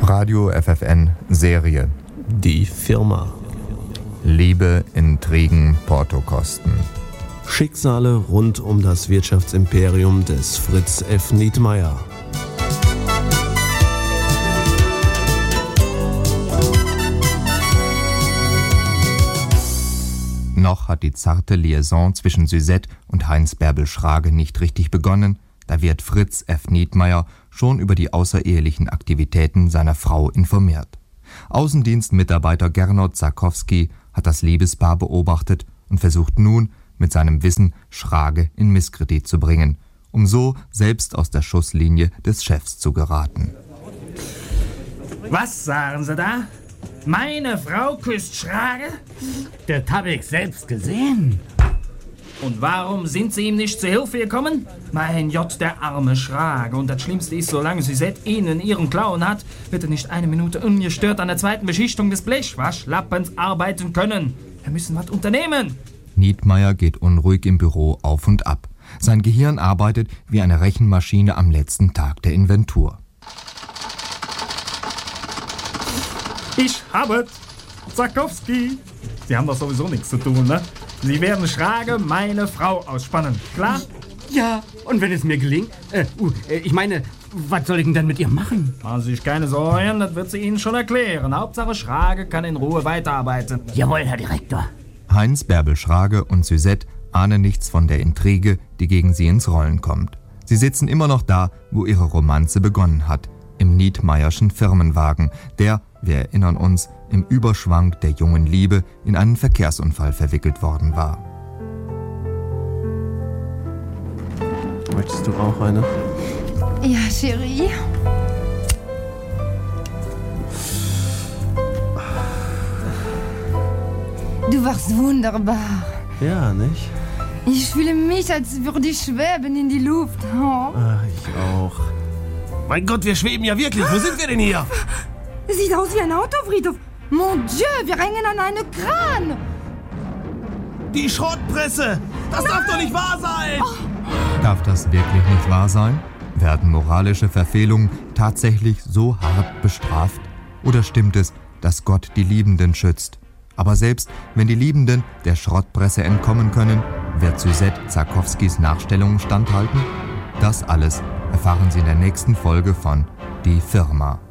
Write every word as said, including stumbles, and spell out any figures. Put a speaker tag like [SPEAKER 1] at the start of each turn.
[SPEAKER 1] Radio F F N Serie.
[SPEAKER 2] Die Firma.
[SPEAKER 1] Liebe, Intrigen, Portokosten.
[SPEAKER 2] Schicksale rund um das Wirtschaftsimperium des Fritz F. Nietmeyer.
[SPEAKER 1] Noch hat die zarte Liaison zwischen Suzette und Heinz Bärbel Schrage nicht richtig begonnen, da wird Fritz F. Nietmeyer schon über die außerehelichen Aktivitäten seiner Frau informiert. Außendienstmitarbeiter Gernot Sarkowski hat das Liebespaar beobachtet und versucht nun, mit seinem Wissen Schrage in Misskredit zu bringen, um so selbst aus der Schusslinie des Chefs zu geraten.
[SPEAKER 3] Was sagen Sie da? Meine Frau küsst Schrage?
[SPEAKER 4] Das habe ich selbst gesehen.
[SPEAKER 3] Und warum sind Sie ihm nicht zur Hilfe gekommen? Mein Gott, der arme Schrage. Und das Schlimmste ist, solange Suzette ihn in ihren Klauen hat, wird er nicht eine Minute ungestört an der zweiten Beschichtung des Blechwaschlappens arbeiten können. Wir müssen was unternehmen.
[SPEAKER 1] Nietmeyer geht unruhig im Büro auf und ab. Sein Gehirn arbeitet wie eine Rechenmaschine am letzten Tag der Inventur.
[SPEAKER 3] Ich habe Sarkowski. Sie haben doch sowieso nichts zu tun, ne? Sie werden Schrage meine Frau ausspannen, klar?
[SPEAKER 4] Ja, und wenn es mir gelingt? Äh, uh, ich meine, was soll ich denn dann mit ihr machen?
[SPEAKER 3] Machen Sie sich keine Sorgen, das wird sie Ihnen schon erklären. Hauptsache Schrage kann in Ruhe weiterarbeiten.
[SPEAKER 4] Jawohl, Herr Direktor.
[SPEAKER 1] Heinz Bärbel Schrage und Suzette ahnen nichts von der Intrige, die gegen sie ins Rollen kommt. Sie sitzen immer noch da, wo ihre Romanze begonnen hat, im Nietmeyerschen Firmenwagen, der, wir erinnern uns, im Überschwang der jungen Liebe in einen Verkehrsunfall verwickelt worden war.
[SPEAKER 2] Möchtest du auch eine?
[SPEAKER 5] Ja, Chérie. Du warst wunderbar.
[SPEAKER 2] Ja, nicht?
[SPEAKER 5] Ich fühle mich, als würde ich schweben in die Luft. Oh.
[SPEAKER 2] Ach, ich auch. Mein Gott, wir schweben ja wirklich. Wo sind wir denn hier?
[SPEAKER 5] Sieht aus wie ein Autofriedhof. Mon Dieu, wir hängen an einem Kran.
[SPEAKER 2] Die Schrottpresse! Das Nein. darf doch nicht wahr sein!
[SPEAKER 5] Oh.
[SPEAKER 1] Darf das wirklich nicht wahr sein? Werden moralische Verfehlungen tatsächlich so hart bestraft? Oder stimmt es, dass Gott die Liebenden schützt? Aber selbst wenn die Liebenden der Schrottpresse entkommen können, wird Suzette Sarkowskis Nachstellungen standhalten? Das alles erfahren Sie in der nächsten Folge von Die Firma.